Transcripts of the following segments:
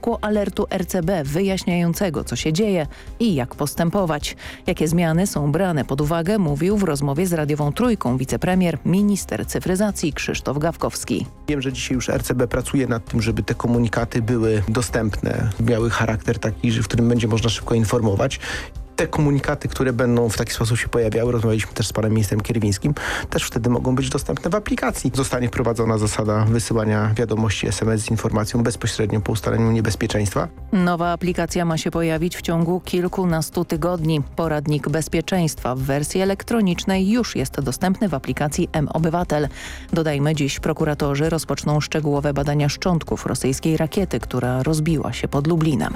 zabrakło alertu RCB wyjaśniającego, co się dzieje i jak postępować. Jakie zmiany są brane pod uwagę, mówił w rozmowie z Radiową Trójką wicepremier, minister cyfryzacji Krzysztof Gawkowski. Wiem, że dzisiaj już RCB pracuje nad tym, żeby te komunikaty były dostępne, miały charakter taki, w którym będzie można szybko informować. Te komunikaty, które będą w taki sposób się pojawiały, rozmawialiśmy też z panem ministrem Kierwińskim, też wtedy mogą być dostępne w aplikacji. Zostanie wprowadzona zasada wysyłania wiadomości SMS z informacją bezpośrednio po ustaleniu niebezpieczeństwa. Nowa aplikacja ma się pojawić w ciągu kilkunastu tygodni. Poradnik bezpieczeństwa w wersji elektronicznej już jest dostępny w aplikacji mObywatel. Dodajmy, dziś prokuratorzy rozpoczną szczegółowe badania szczątków rosyjskiej rakiety, która rozbiła się pod Lublinem.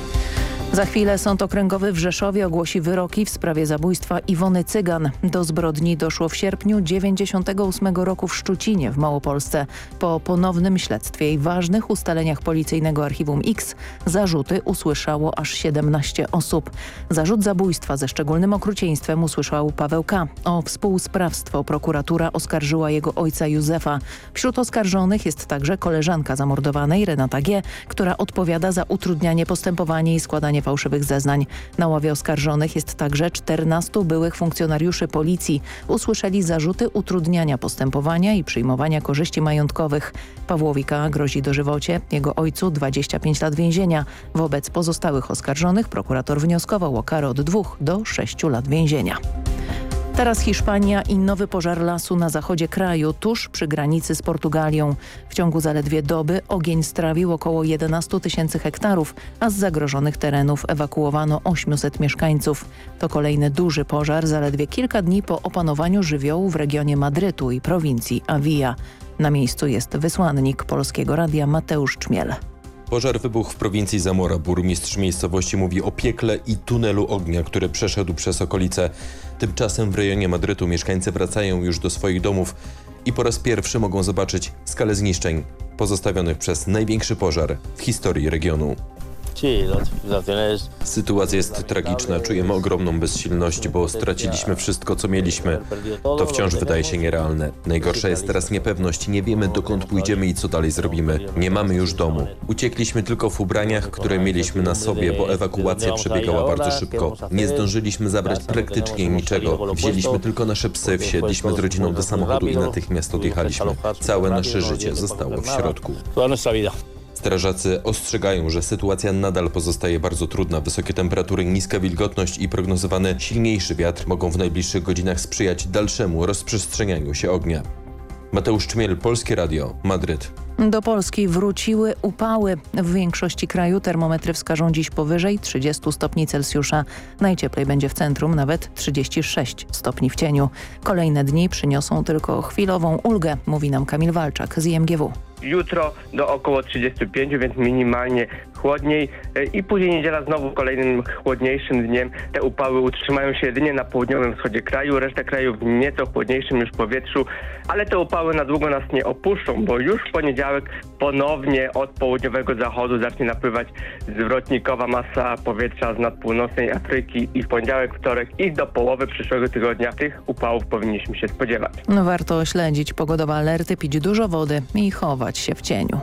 Za chwilę Sąd Okręgowy w Rzeszowie ogłosi wyroki w sprawie zabójstwa Iwony Cygan. Do zbrodni doszło w sierpniu 1998 roku w Szczucinie w Małopolsce. Po ponownym śledztwie i ważnych ustaleniach policyjnego Archiwum X zarzuty usłyszało aż 17 osób. Zarzut zabójstwa ze szczególnym okrucieństwem usłyszał Paweł K. O współsprawstwo prokuratura oskarżyła jego ojca Józefa. Wśród oskarżonych jest także koleżanka zamordowanej Renata G., która odpowiada za utrudnianie postępowania i składanie fałszywych zeznań. Na ławie oskarżonych jest także 14 byłych funkcjonariuszy policji. Usłyszeli zarzuty utrudniania postępowania i przyjmowania korzyści majątkowych. Pawłowi K. grozi dożywocie, jego ojcu 25 lat więzienia. Wobec pozostałych oskarżonych prokurator wnioskował o karę od 2 do 6 lat więzienia. Teraz Hiszpania i nowy pożar lasu na zachodzie kraju, tuż przy granicy z Portugalią. W ciągu zaledwie doby ogień strawił około 11 000 hektarów, a z zagrożonych terenów ewakuowano 800 mieszkańców. To kolejny duży pożar zaledwie kilka dni po opanowaniu żywiołu w regionie Madrytu i prowincji Avia. Na miejscu jest wysłannik Polskiego Radia Mateusz Czmiel. Pożar wybuchł w prowincji Zamora. Burmistrz miejscowości mówi o piekle i tunelu ognia, który przeszedł przez okolice. Tymczasem w rejonie Madrytu mieszkańcy wracają już do swoich domów i po raz pierwszy mogą zobaczyć skalę zniszczeń pozostawionych przez największy pożar w historii regionu. Sytuacja jest tragiczna. Czujemy ogromną bezsilność, bo straciliśmy wszystko, co mieliśmy. To wciąż wydaje się nierealne. Najgorsza jest teraz niepewność. Nie wiemy, dokąd pójdziemy i co dalej zrobimy. Nie mamy już domu. Uciekliśmy tylko w ubraniach, które mieliśmy na sobie, bo ewakuacja przebiegała bardzo szybko. Nie zdążyliśmy zabrać praktycznie niczego. Wzięliśmy tylko nasze psy, wsiedliśmy z rodziną do samochodu i natychmiast odjechaliśmy. Całe nasze życie zostało w środku. Strażacy ostrzegają, że sytuacja nadal pozostaje bardzo trudna. Wysokie temperatury, niska wilgotność i prognozowany silniejszy wiatr mogą w najbliższych godzinach sprzyjać dalszemu rozprzestrzenianiu się ognia. Mateusz Czmiel, Polskie Radio, Madryt. Do Polski wróciły upały. W większości kraju termometry wskażą dziś powyżej 30 stopni Celsjusza. Najcieplej będzie w centrum, nawet 36 stopni w cieniu. Kolejne dni przyniosą tylko chwilową ulgę, mówi nam Kamil Walczak z IMGW. Jutro do około 35, więc minimalnie chłodniej i później niedziela znowu kolejnym chłodniejszym dniem. Te upały utrzymają się jedynie na południowym wschodzie kraju, reszta kraju w nieco chłodniejszym już powietrzu, ale te upały na długo nas nie opuszczą, bo już w poniedziałek ponownie od południowego zachodu zacznie napływać zwrotnikowa masa powietrza z nadpółnocnej Afryki i w poniedziałek, wtorek i do połowy przyszłego tygodnia tych upałów powinniśmy się spodziewać. Warto śledzić pogodowe alerty, pić dużo wody i chować się w cieniu.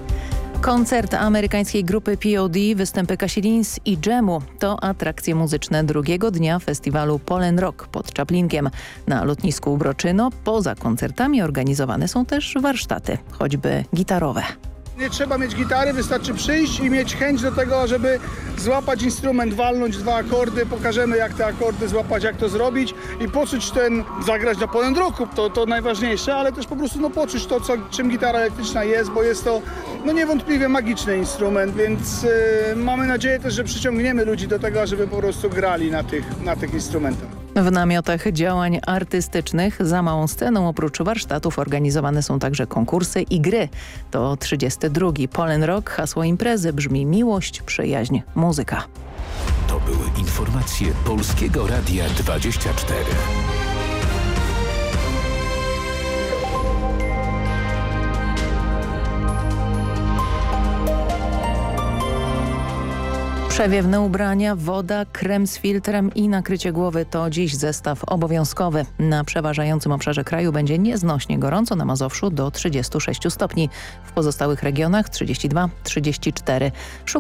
Koncert amerykańskiej grupy POD, występy Kasi Lins i Dżemu to atrakcje muzyczne drugiego dnia festiwalu Polen Rock pod Czaplinkiem. Na lotnisku Ubroczyno poza koncertami organizowane są też warsztaty, choćby gitarowe. Nie trzeba mieć gitary, wystarczy przyjść i mieć chęć do tego, żeby złapać instrument, walnąć 2 akordy, pokażemy jak te akordy złapać, jak to zrobić i poczuć zagrać na Polen Rocku, to najważniejsze, ale też po prostu poczuć to, czym gitara elektryczna jest, bo jest to niewątpliwie magiczny instrument, więc mamy nadzieję też, że przyciągniemy ludzi do tego, żeby po prostu grali na tych instrumentach. W namiotach działań artystycznych za małą sceną oprócz warsztatów organizowane są także konkursy i gry. To 32. Polen Rock. Hasło imprezy brzmi miłość, przyjaźń, muzyka. To były informacje Polskiego Radia 24. Przewiewne ubrania, woda, krem z filtrem i nakrycie głowy to dziś zestaw obowiązkowy. Na przeważającym obszarze kraju będzie nieznośnie gorąco, na Mazowszu do 36 stopni. W pozostałych regionach 32-34.